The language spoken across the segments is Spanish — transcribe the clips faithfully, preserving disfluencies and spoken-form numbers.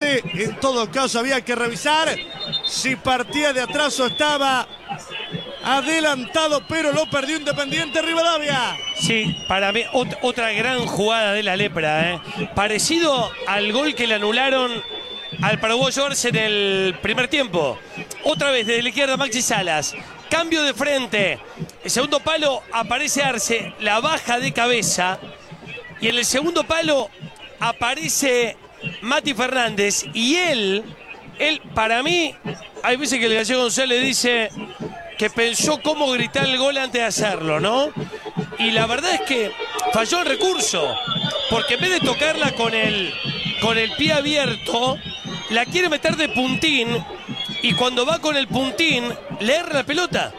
donde en todo caso había que revisar si partía de atrás o estaba adelantado, pero lo perdió Independiente Rivadavia. Sí, para mí ot otra gran jugada de la Lepra, ¿eh? Parecido al gol que le anularon al paraguayo Arce en el primer tiempo. Otra vez desde la izquierda Maxi Salas, cambio de frente, el segundo palo aparece Arce, la baja de cabeza, y en el segundo palo aparece Mati Fernández, y él, él para mí, hay veces que el Gallego González dice que pensó cómo gritar el gol antes de hacerlo, ¿no? Y la verdad es que falló el recurso, porque en vez de tocarla con el, con el pie abierto, la quiere meter de puntín, y cuando va con el puntín, le erra la pelota.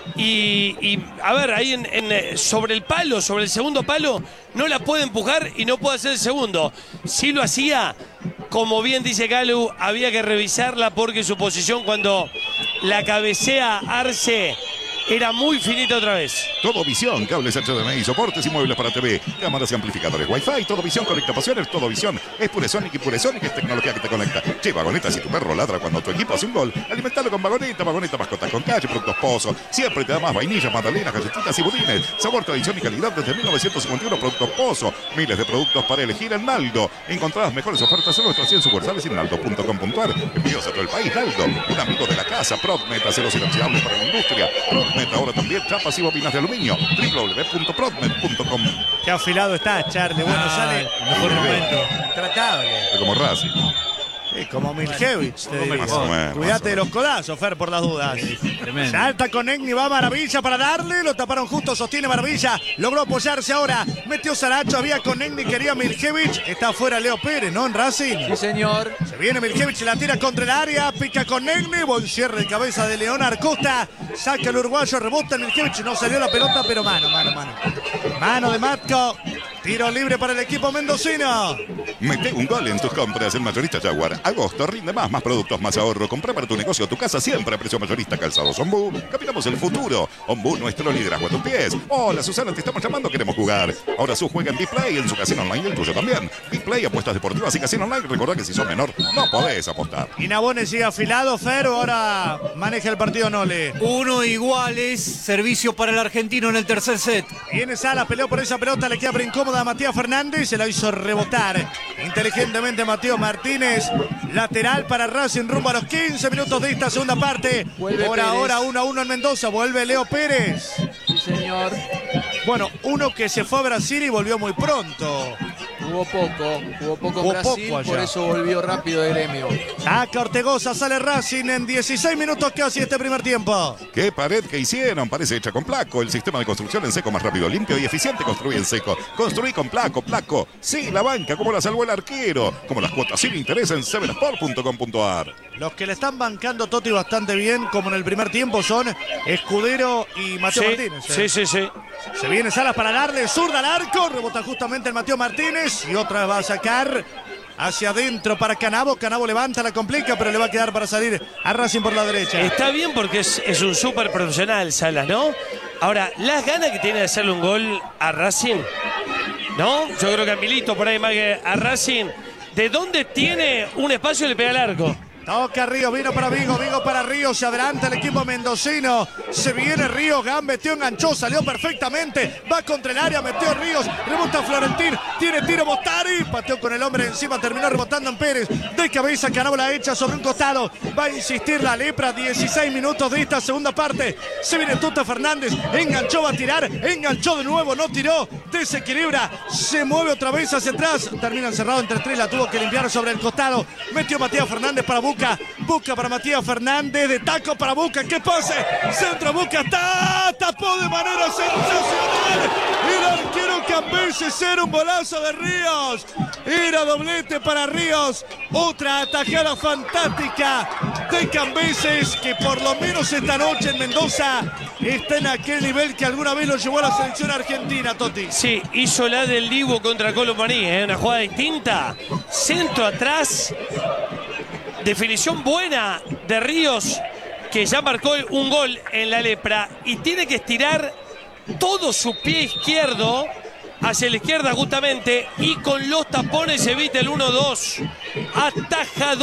Y, y a ver, ahí en, en, sobre el palo, sobre el segundo palo, no la puede empujar y no puede hacer el segundo. Si lo hacía, como bien dice Galu, había que revisarla porque su posición cuando la cabecea Arce era muy finita otra vez. Todo Visión, cables H D M I, soportes y muebles para T V, cámaras y amplificadores, Wi-Fi, Todo Visión, conecta pasiones, Todo Visión, es Puresonic y Puresonic es tecnología que te conecta. Che, Vagoneta, si tu perro ladra cuando tu equipo hace un gol, alimentalo con Vagoneta, Vagoneta mascotas con calle, productos Pozo, siempre te da más vainillas, magdalenas, galletitas y budines, sabor, tradición y calidad desde mil novecientos cincuenta y uno, productos Pozo, miles de productos para elegir en Naldo. Encontrá las mejores ofertas en nuestras cien sucursales en naldo punto com punto ar. Envíos a todo el país. Naldo, un amigo de la casa. Prodmet, aceros inoxidables para la industria. Prodmet, ahora también chapas y bobinas de aluminio. doble u doble u doble u punto prodmet punto com. Qué afilado está, Charlie. Bueno, ah, sale mejor momento. Tratable. Como Racing. Sí, como Milkevich, te digo. Más o menos, Cuídate de los codazos, Fer, por las dudas. Tremendo. Salta con Egni, va Maravilla para darle, lo taparon justo, sostiene Maravilla, logró apoyarse ahora, metió Saracho, había con Egni, quería Milkevich, está afuera Leo Pérez, ¿no? En Racing. Sí, señor. Se viene Milkevich, la tira contra el área, pica con Egni, buen cierre de cabeza de León Arcosta, saca el uruguayo, rebota Milkevich, no salió la pelota, pero mano, mano, mano. Mano de Matco. Tiro libre para el equipo mendocino. Mete un gol en tus compras en Mayorista Jaguar. Agosto rinde más, más productos, más ahorro. Comprá para tu negocio, tu casa, siempre a precio mayorista. Calzados Ombú. Caminamos el futuro. Ombú, nuestro liderazgo a tus pies. Hola, Susana, te estamos llamando, queremos jugar. Ahora su juega en B-Play, en su casino online y el tuyo también. B-Play, apuestas deportivas y casino online. Recordá que si sos menor, no podés apostar. Y Nabone sigue afilado, Fer, ahora maneja el partido Nole. Uno iguales, servicio para el argentino en el tercer set. Viene Sala, peleó por esa pelota, le queda pero incómoda a Matías Fernández, se la hizo rebotar inteligentemente Mateo Martínez, lateral para Racing rumbo a los quince minutos de esta segunda parte. Vuelve por Pérez. Ahora uno a uno en Mendoza, vuelve Leo Pérez. Sí, señor. Bueno, uno que se fue a Brasil y volvió muy pronto. Jugó poco, jugó poco en Jugó Brasil, poco allá. por eso volvió rápido de Gremio. Saca Ortegoza, sale Racing en dieciséis minutos casi este primer tiempo. ¿Qué pared que hicieron? Parece hecha con Placo. El sistema de construcción en seco más rápido, limpio y eficiente. Construye en seco. Construí con Placo, Placo. Sí, la banca, como la salvó el arquero. Como las cuotas sin interés en seven sport punto com punto ar. Los que le están bancando Totti bastante bien, como en el primer tiempo, son Escudero y Mateo Sí, Martínez. sí, sí, sí. Se viene Salas para darle zurda al arco. Rebota justamente el Mateo Martínez. Y otra vez va a sacar hacia adentro para Canavo. Canavo levanta, la complica, pero le va a quedar para salir a Racing por la derecha. Está bien porque es, es un súper profesional, Salas, ¿no? Ahora, las ganas que tiene de hacerle un gol a Racing, ¿no? Yo creo que a Milito por ahí más que a Racing, ¿de dónde tiene un espacio y le pega al arco? Toca Ríos, vino para Vigo, Vigo para Ríos, se adelanta el equipo mendocino, se viene Ríos, metió, enganchó, salió perfectamente, va contra el área, metió Ríos, rebota Florentín, tiene tiro Bostari, pateó con el hombre encima, terminó rebotando en Pérez, de cabeza Canavo la echa sobre un costado, va a insistir la Lepra, dieciséis minutos de esta segunda parte, se viene Tuta Fernández, enganchó, va a tirar, enganchó de nuevo, no tiró, desequilibra, se mueve otra vez hacia atrás, termina encerrado entre tres, la tuvo que limpiar sobre el costado, metió Matías Fernández para Buca, Buca para Matías Fernández, de taco para Buca, que pase, centro Buca, está, tapó de manera sensacional, el arquero Cambeses, era un golazo de Ríos, era doblete para Ríos, otra atajada fantástica de Cambeses, que por lo menos esta noche en Mendoza está en aquel nivel que alguna vez lo llevó a la selección argentina, Totti. Sí, hizo la del Divo contra Colomaní, ¿eh? Una jugada distinta, centro atrás, definición buena de Ríos, que ya marcó un gol en la Lepra y tiene que estirar todo su pie izquierdo hacia la izquierda justamente y con los tapones evita el uno dos. Atajador.